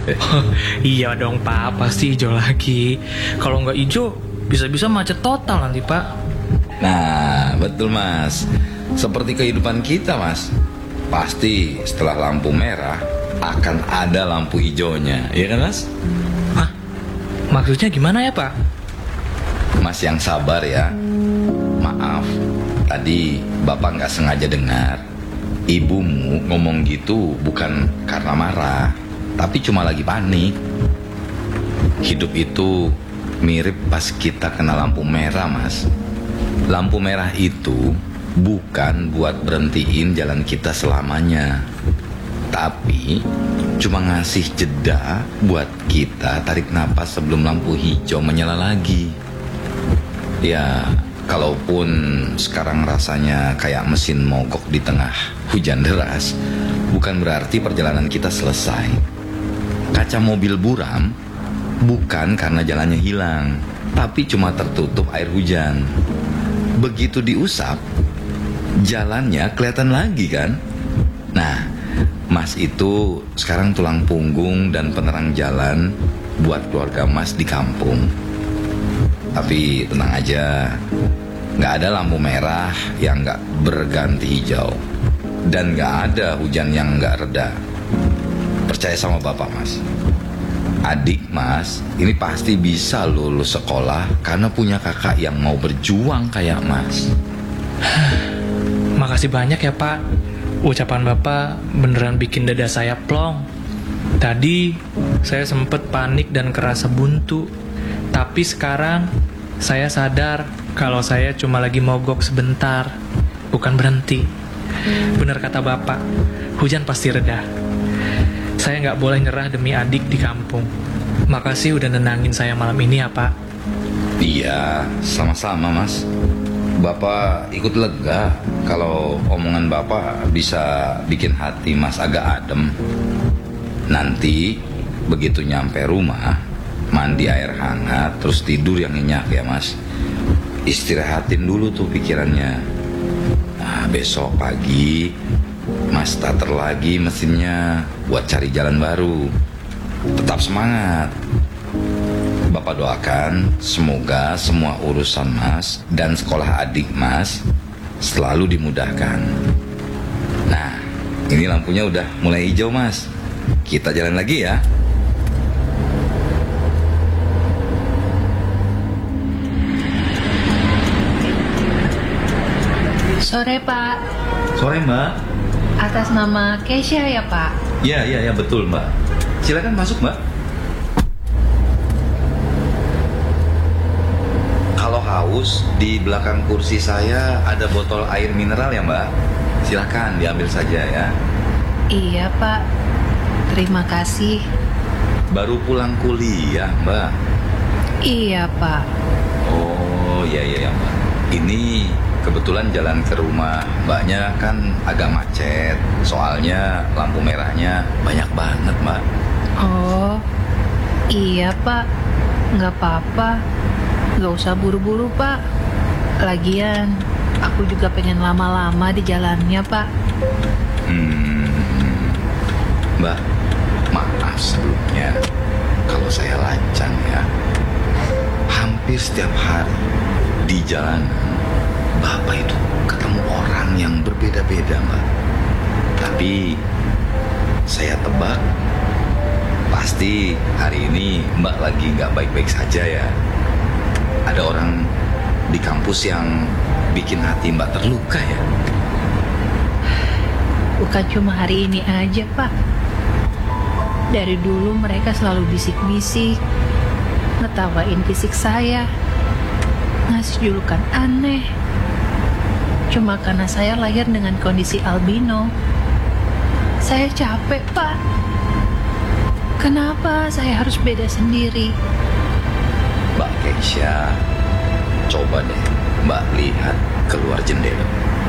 Iya dong Pak, pasti hijau lagi. Kalau nggak hijau, bisa-bisa macet total nanti Pak. Nah, betul Mas. Seperti kehidupan kita Mas. Pasti setelah lampu merah akan ada lampu hijaunya, iya kan Mas? Hah? Maksudnya gimana ya Pak? Mas yang sabar ya. Maaf, tadi Bapak nggak sengaja dengar. Ibumu ngomong gitu bukan karena marah, tapi cuma lagi panik. Hidup itu mirip pas kita kena lampu merah Mas. Lampu merah itu bukan buat berhentiin jalan kita selamanya, tapi cuma ngasih jeda buat kita tarik napas sebelum lampu hijau menyala lagi. Ya, kalaupun sekarang rasanya kayak mesin mogok di tengah hujan deras, bukan berarti perjalanan kita selesai. Kaca mobil buram bukan karena jalannya hilang, tapi cuma tertutup air hujan. Begitu diusap, jalannya kelihatan lagi kan? Nah, Mas itu sekarang tulang punggung dan penerang jalan buat keluarga Mas di kampung. Tapi tenang aja, gak ada lampu merah yang gak berganti hijau, dan gak ada hujan yang gak reda. Percaya sama Bapak Mas. Adik Mas ini pasti bisa lulus sekolah karena punya kakak yang mau berjuang kayak Mas. Makasih banyak ya Pak. Ucapan Bapak beneran bikin dada saya plong. Tadi saya sempet panik dan kerasa buntu. Tapi sekarang saya sadar kalau saya cuma lagi mogok sebentar, bukan berhenti. Bener kata Bapak, hujan pasti reda. Saya nggak boleh nyerah demi adik di kampung. Makasih udah nenangin saya malam ini ya Pak. Iya, sama-sama Mas. Bapak ikut lega kalau omongan Bapak bisa bikin hati Mas agak adem. Nanti begitu nyampe rumah, mandi air hangat, terus tidur yang nyenyak ya Mas. Istirahatin dulu tuh pikirannya. Nah, besok pagi Mas starter lagi mesinnya buat cari jalan baru. Tetap semangat. Bapak doakan semoga semua urusan Mas dan sekolah adik Mas selalu dimudahkan. Nah, ini lampunya udah mulai hijau Mas. Kita jalan lagi ya. Sore Pak. Sore Mbak. Atas nama Keisha ya Pak? Ya betul Mbak. Silakan masuk Mbak. Kalau haus, di belakang kursi saya ada botol air mineral ya Mbak. Silakan diambil saja ya. Iya Pak. Terima kasih. Baru pulang kuliah Mbak. Iya Pak. Oh iya Mbak. Ini kebetulan jalan ke rumah Mbaknya kan agak macet. Soalnya lampu merahnya banyak banget Mbak. Oh iya Pak. Nggak apa-apa. Nggak usah buru-buru Pak. Lagian aku juga pengen lama-lama di jalannya Pak. Mbak, maaf sebelumnya kalau saya lancang ya. Hampir setiap hari di jalanan Bapak itu ketemu orang yang berbeda-beda Mbak. Tapi saya tebak pasti hari ini Mbak lagi gak baik-baik saja ya. Ada orang di kampus yang bikin hati Mbak terluka ya. Bukan cuma hari ini aja Pak. Dari dulu mereka selalu bisik-bisik, ngetawain fisik saya, ngasih julukan aneh. Cuma karena saya lahir dengan kondisi albino. Saya capek Pak. Kenapa saya harus beda sendiri? Mbak Keisha, coba deh Mbak lihat keluar jendela.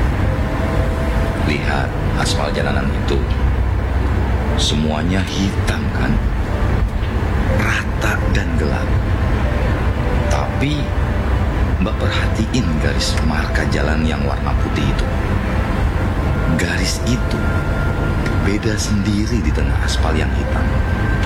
Lihat aspal jalanan itu. Semuanya hitam kan? Rata dan gelap. Tapi Mbak perhatiin garis marka jalan yang warna putih itu. Garis itu beda sendiri di tengah aspal yang hitam.